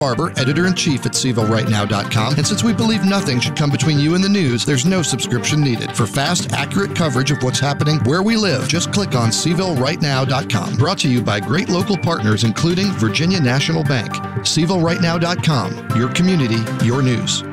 Barber, editor-in-chief at SeavilleRightNow.com. And since we believe nothing should come between you and the news, there's no subscription needed. For fast, accurate coverage of what's happening where we live, just click on SeavilleRightNow.com. Brought to you by great local partners, including Virginia National Bank. SeavilleRightNow.com. Your community, your news.